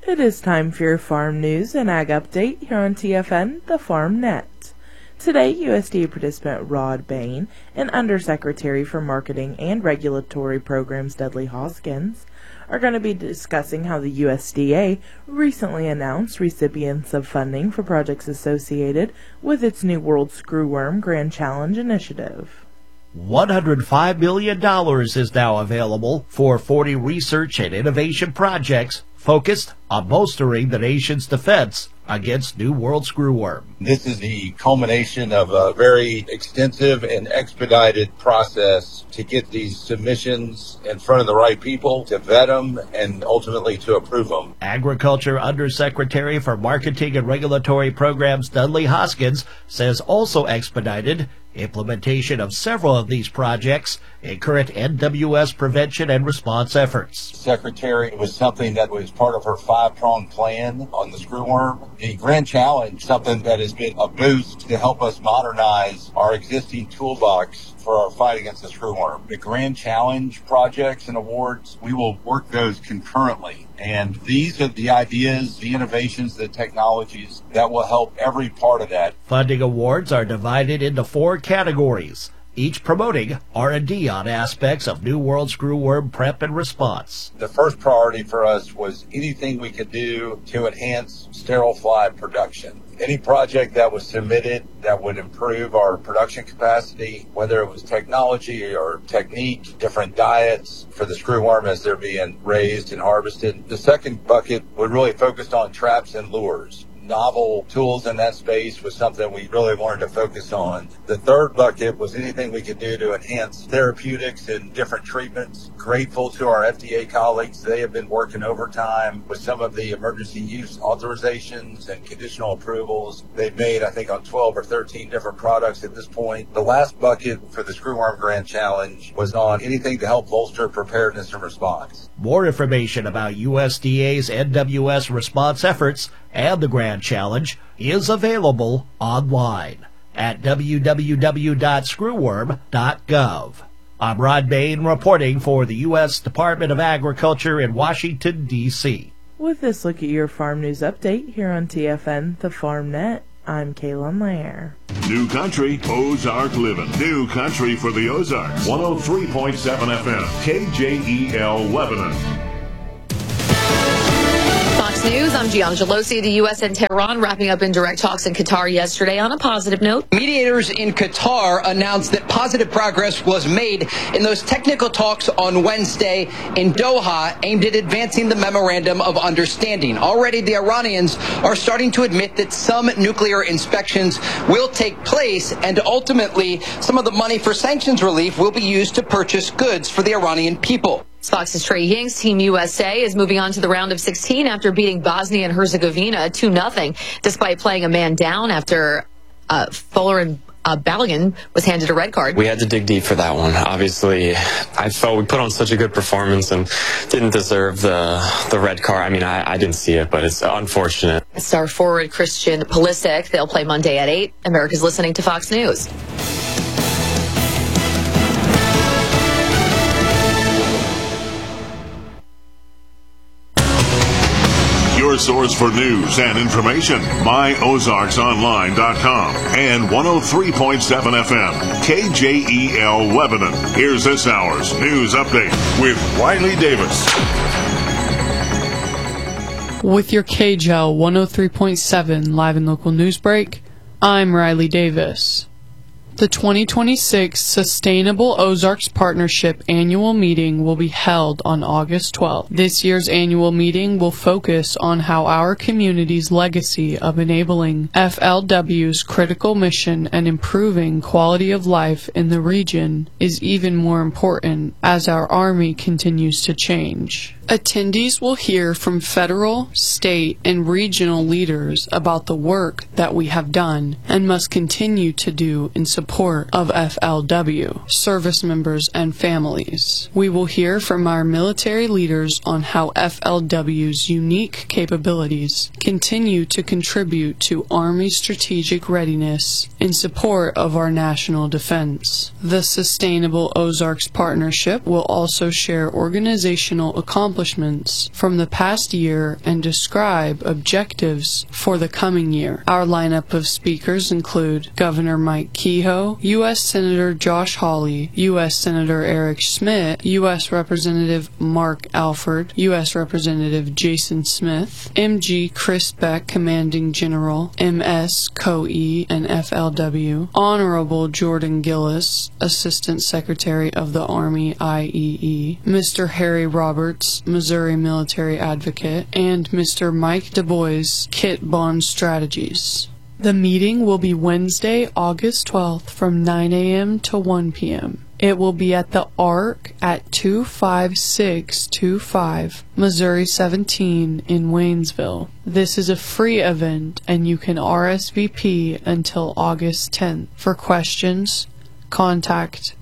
It is time for your farm news and ag update here on TFN, the Farm Net. Today, USDA participant Rod Bain and Undersecretary for Marketing and Regulatory Programs Dudley Hoskins are going to be discussing how the USDA recently announced recipients of funding for projects associated with its New World Screwworm Grand Challenge initiative. $105 million is now available for 40 research and innovation projects focused on bolstering the nation's defense against New World Screwworm. This is the culmination of a very extensive and expedited process to get these submissions in front of the right people, to vet them, and ultimately to approve them. Agriculture Undersecretary for Marketing and Regulatory Programs Dudley Hoskins says also expedited implementation of several of these projects in current NWS prevention and response efforts. Secretary was something that was part of her 5-pronged plan on the screwworm. The Grand Challenge, something that has been a boost to help us modernize our existing toolbox for our fight against the screwworm. The Grand Challenge projects and awards, we will work those concurrently. And these are the ideas, the innovations, the technologies that will help every part of that. Funding awards are divided into 4 categories, each promoting R&D on aspects of New World Screwworm prep and response. The first priority for us was anything we could do to enhance sterile fly production. Any project that was submitted that would improve our production capacity, whether it was technology or technique, different diets for the screwworm as they're being raised and harvested. The second bucket would really focus on traps and lures. Novel tools in that space was something we really wanted to focus on. The third bucket was anything we could do to enhance therapeutics and different treatments. Grateful to our FDA colleagues. They have been working overtime with some of the emergency use authorizations and conditional approvals. They've made, I think, on 12 or 13 different products at this point. The last bucket for the Screwworm Grand Challenge was on anything to help bolster preparedness and response. More information about USDA's NWS response efforts and the Grand Challenge is available online at www.screwworm.gov. I'm Rod Bain reporting for the U.S. Department of Agriculture in Washington, D.C. With this look at your farm news update here on TFN, the Farm Net, I'm Kaylin Lair. New country, Ozark living. New country for the Ozarks. 103.7 FM, KJEL Lebanon. Fox News, I'm Gianna Gelosi. The U.S. and Tehran wrapping up indirect talks in Qatar yesterday on a positive note. Mediators in Qatar announced that positive progress was made in those technical talks on Wednesday in Doha aimed at advancing the memorandum of understanding. Already the Iranians are starting to admit that some nuclear inspections will take place, and ultimately some of the money for sanctions relief will be used to purchase goods for the Iranian people. Fox's Trey Yingst, Team USA, is moving on to the round of 16 after beating Bosnia and Herzegovina 2-0, despite playing a man down after Folarin Balogun was handed a red card. We had to dig deep for that one. Obviously, I felt we put on such a good performance and didn't deserve the red card. I mean, I didn't see it, but it's unfortunate. Star forward Christian Pulisic, they'll play Monday at 8. America's listening to Fox News. Your source for news and information, myozarksonline.com and 103.7 FM, KJEL Lebanon. Here's this hour's news update with Riley Davis. With your KJEL 103.7 live and local news break, I'm Riley Davis. The 2026 Sustainable Ozarks Partnership annual meeting will be held on August 12th. This year's annual meeting will focus on how our community's legacy of enabling FLW's critical mission and improving quality of life in the region is even more important as our Army continues to change. Attendees will hear from federal, state, and regional leaders about the work that we have done and must continue to do in support of FLW, service members, and families. We will hear from our military leaders on how FLW's unique capabilities continue to contribute to Army strategic readiness in support of our national defense. The Sustainable Ozarks Partnership will also share organizational accomplishments accomplishments from the past year and describe objectives for the coming year. Our lineup of speakers include Governor Mike Kehoe, U.S. Senator Josh Hawley, U.S. Senator Eric Schmidt, U.S. Representative Mark Alford, U.S. Representative Jason Smith, M.G. Chris Beck, Commanding General, M.S. Co-E and FLW, Honorable Jordan Gillis, Assistant Secretary of the Army IEE, Mr. Harry Roberts, Missouri Military Advocate, and Mr. Mike Du Bois, Kit Bond Strategies. The meeting will be Wednesday, August 12th from 9 a.m. to 1 p.m. It will be at the Ark at 25625 Missouri 17 in Waynesville. This is a free event and you can RSVP until August 10th. For questions, contact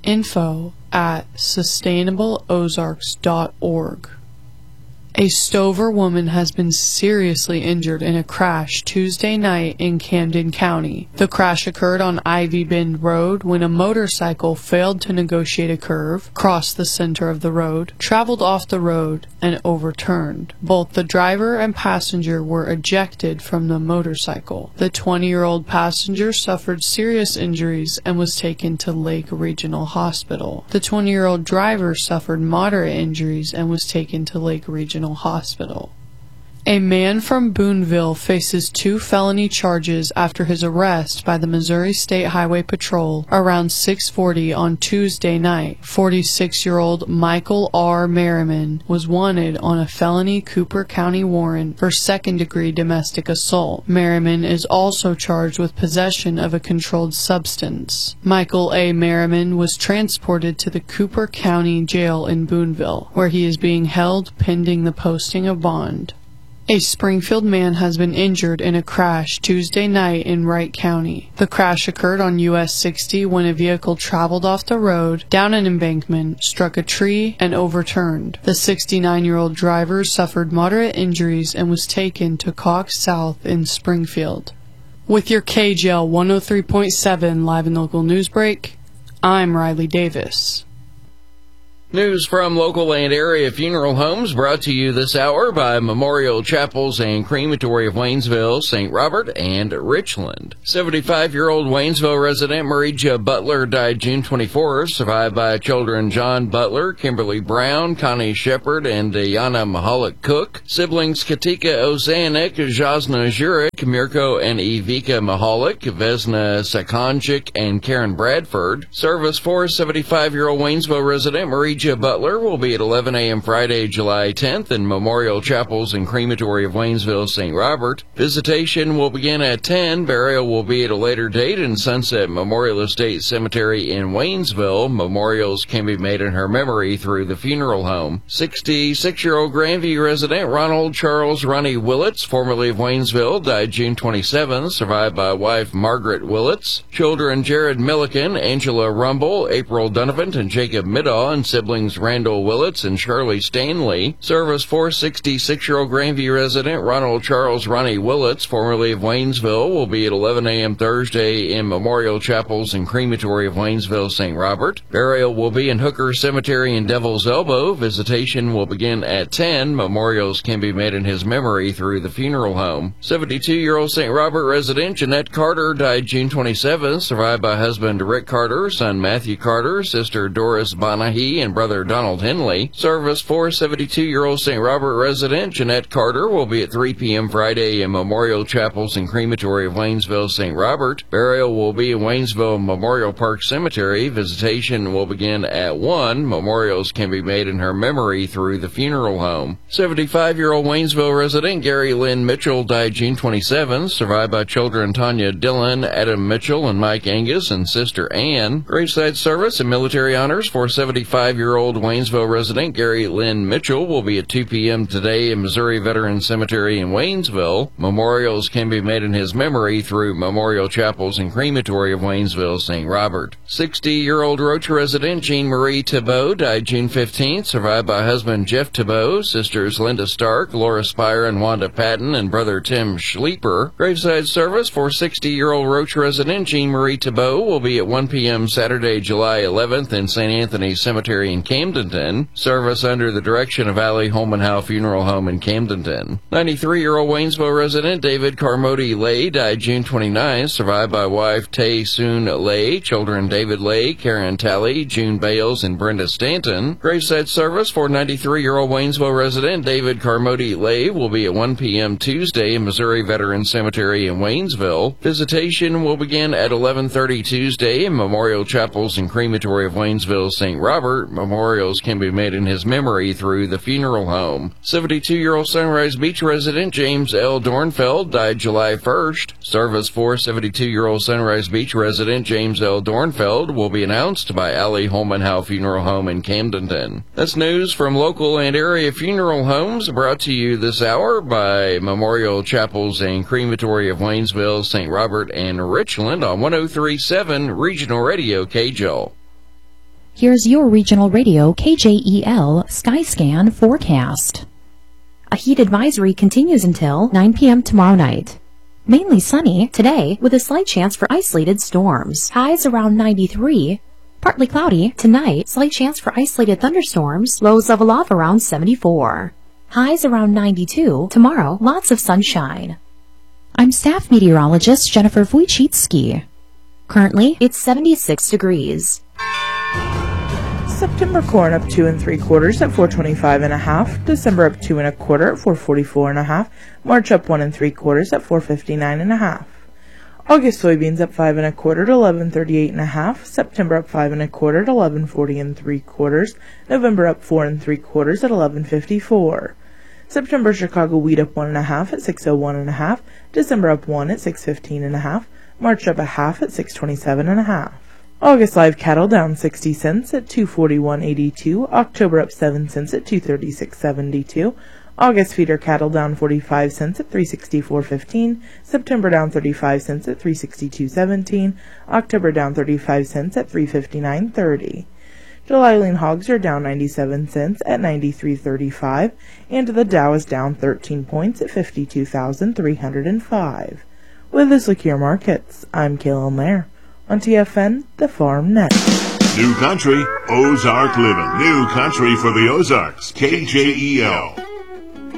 info@sustainableozarks.org. A Stover woman has been seriously injured in a crash Tuesday night in Camden County. The crash occurred on Ivy Bend Road when a motorcycle failed to negotiate a curve, crossed the center of the road, traveled off the road, and overturned. Both the driver and passenger were ejected from the motorcycle. The 20-year-old passenger suffered serious injuries and was taken to Lake Regional Hospital. The 20-year-old driver suffered moderate injuries and was taken to Lake Regional Hospital. A man from Boonville faces 2 felony charges after his arrest by the Missouri State Highway Patrol around 6:40 on Tuesday night. 46-year-old Michael R. Merriman was wanted on a felony Cooper County warrant for second-degree domestic assault. Merriman is also charged with possession of a controlled substance. Michael A. Merriman was transported to the Cooper County Jail in Boonville, where he is being held pending the posting of bond. A Springfield man has been injured in a crash Tuesday night in Wright County. The crash occurred on US 60 when a vehicle traveled off the road, down an embankment, struck a tree, and overturned. The 69-year-old driver suffered moderate injuries and was taken to Cox South in Springfield. With your KJL 103.7 live and local news break, I'm Riley Davis. News from local and area funeral homes brought to you this hour by Memorial Chapels and Crematory of Waynesville, St. Robert, and Richland. 75-year-old Waynesville resident Marija Butler died June 24th, survived by children John Butler, Kimberly Brown, Connie Shepard, and Diana Mahalik Cook. Siblings Katika Ozanik, Jasna Jurek, Mirko and Evika Mahalik, Vesna Sakonchik, and Karen Bradford. Service for 75-year-old Waynesville resident Marija Butler will be at 11 a.m. Friday, July 10th in Memorial Chapels and Crematory of Waynesville, St. Robert. Visitation will begin at 10. Burial will be at a later date in Sunset Memorial Estate Cemetery in Waynesville. Memorials can be made in her memory through the funeral home. 66-year-old Grandview resident Ronald Charles Ronnie Willits, formerly of Waynesville, died June 27th, survived by wife Margaret Willits. Children Jared Milliken, Angela Rumble, April Donovan, and Jacob Middaw, and siblings Randall Willits and Shirley Stanley. Service for 66-year-old Grandview resident Ronald Charles Ronnie Willits, formerly of Waynesville, will be at 11 a.m. Thursday in Memorial Chapels and Crematory of Waynesville, St. Robert. Burial will be in Hooker Cemetery in Devil's Elbow. Visitation will begin at 10. Memorials can be made in his memory through the funeral home. 72-year-old St. Robert resident Jeanette Carter died June 27th, survived by husband Rick Carter, son Matthew Carter, sister Doris Bonahy, and brother Donald Henley. Service for 72-year-old St. Robert resident Jeanette Carter will be at 3 p.m. Friday in Memorial Chapels and Crematory of Waynesville, St. Robert. Burial will be in Waynesville Memorial Park Cemetery. Visitation will begin at 1. Memorials can be made in her memory through the funeral home. 75-year-old Waynesville resident Gary Lynn Mitchell died June 27th, survived by children Tanya Dillon, Adam Mitchell, and Mike Angus, and sister Ann. Graveside service and military honors for 75-year-old Waynesville resident Gary Lynn Mitchell will be at 2 p.m. today in Missouri Veterans Cemetery in Waynesville. Memorials can be made in his memory through Memorial Chapels and Crematory of Waynesville, St. Robert. 60-year-old Roach resident Jean Marie Thibault died June 15th, survived by husband Jeff Thibault, sisters Linda Stark, Laura Spire, and Wanda Patton, and brother Tim Schleeper. Graveside service for 60-year-old Roach resident Jean Marie Thibault will be at 1 p.m. Saturday, July 11th in St. Anthony Cemetery in Camdenton. Service under the direction of Allie Holman Howe Funeral Home in Camdenton. 93-year-old Waynesville resident David Carmody Lay died June 29th, survived by wife Tay Soon Lay, children David Lay, Karen Talley, June Bales, and Brenda Stanton. Graveside service for 93-year-old Waynesville resident David Carmody Lay will be at 1 p.m. Tuesday in Missouri Veterans Cemetery in Waynesville. Visitation will begin at 11:30 Tuesday in Memorial Chapels and Crematory of Waynesville, St. Robert. Memorials can be made in his memory through the funeral home. 72-year-old Sunrise Beach resident James L. Dornfeld died July 1st. Service for 72-year-old Sunrise Beach resident James L. Dornfeld will be announced by Allie Holman Howe Funeral Home in Camdenton. That's news from local and area funeral homes, brought to you this hour by Memorial Chapels and Crematory of Waynesville, St. Robert, and Richland on 103.7 Regional Radio KJL. Here's your Regional Radio KJEL Skyscan forecast. A heat advisory continues until 9 p.m. tomorrow night. Mainly sunny today with a slight chance for isolated storms. Highs around 93. Partly cloudy tonight, slight chance for isolated thunderstorms. Lows level off around 74. Highs around 92. Tomorrow, lots of sunshine. I'm staff meteorologist Jennifer Wojcicki. Currently, it's 76 degrees. September corn up 2 3/4 at 425.5. December up 2 1/4 at 444.5. March up 1 3/4 at 459.5. August soybeans up 5 1/4 at 1138.5. September up 5 1/4 at 1140 3/4. November up 4 3/4 at 1154. September Chicago wheat up 1 1/2 at 601.5. December up 1 at 615.5. March up a half at 627.5. August live cattle down 60 cents at 241.82. October up 7 cents at 236.72. August feeder cattle down 45 cents at 364.15. September down 35 cents at 362.17. October down 35 cents at 359.30. July lean hogs are down 97 cents at 93.35, and the Dow is down 13 points at 52,305. With this look at your markets, I'm Kaylin Lair on TFN, the Farm Net. New country, Ozark living. New country for the Ozarks, KJEL.